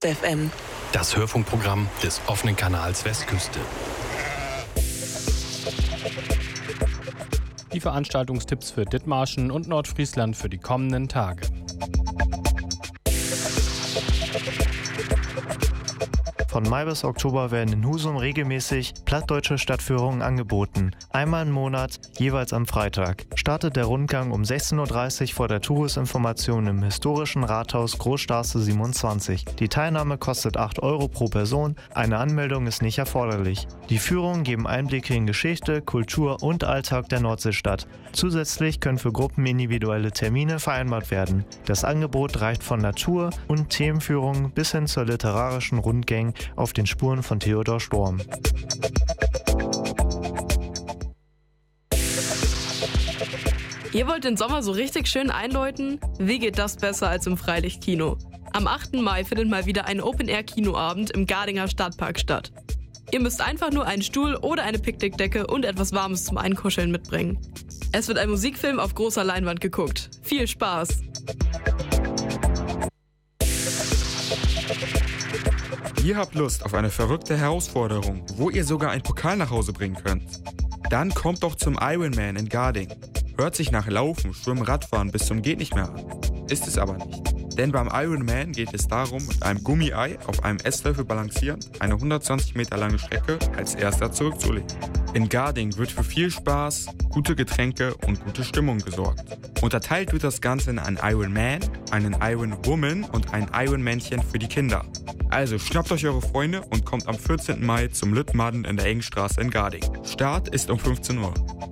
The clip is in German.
FM. Das Hörfunkprogramm des offenen Kanals Westküste. Die Veranstaltungstipps für Dithmarschen und Nordfriesland für die kommenden Tage. Von Mai bis Oktober werden in Husum regelmäßig plattdeutsche Stadtführungen angeboten. Einmal im Monat, jeweils am Freitag. Startet der Rundgang um 16.30 Uhr vor der Tourus-Information im historischen Rathaus Großstraße 27. Die Teilnahme kostet 8 € pro Person, eine Anmeldung ist nicht erforderlich. Die Führungen geben Einblicke in Geschichte, Kultur und Alltag der Nordseestadt. Zusätzlich können für Gruppen individuelle Termine vereinbart werden. Das Angebot reicht von Natur- und Themenführungen bis hin zur literarischen Rundgängen auf den Spuren von Theodor Storm. Ihr wollt den Sommer so richtig schön einläuten? Wie geht das besser als im Freilichtkino? Am 8. Mai findet mal wieder ein Open-Air-Kinoabend im Gardinger Stadtpark statt. Ihr müsst einfach nur einen Stuhl oder eine Picknickdecke und etwas Warmes zum Einkuscheln mitbringen. Es wird ein Musikfilm auf großer Leinwand geguckt. Viel Spaß! Ihr habt Lust auf eine verrückte Herausforderung, wo ihr sogar einen Pokal nach Hause bringen könnt? Dann kommt doch zum Ironman in Garding. Hört sich nach Laufen, Schwimmen, Radfahren bis zum Geht-nicht-mehr an. Ist es aber nicht. Denn beim Ironman geht es darum, mit einem Gummiei auf einem Esslöffel balancierend eine 120 Meter lange Strecke als erster zurückzulegen. In Garding wird für viel Spaß, gute Getränke und gute Stimmung gesorgt. Unterteilt wird das Ganze in einen Ironman, einen Ironwoman und ein Ironmännchen für die Kinder. Also schnappt euch eure Freunde und kommt am 14. Mai zum Lüttmaden in der Engenstraße in Garding. Start ist um 15 Uhr.